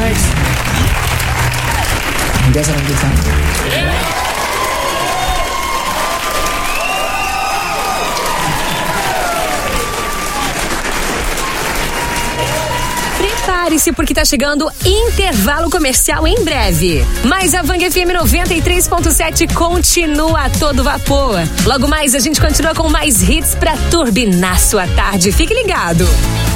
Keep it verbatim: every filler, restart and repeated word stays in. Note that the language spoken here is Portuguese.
Thanks. You guys having a good time? Prepare-se porque tá chegando intervalo comercial em breve. Mas a Vang F M noventa e três ponto sete continua a todo vapor. Logo mais a gente continua com mais hits pra turbinar sua tarde. Fique ligado.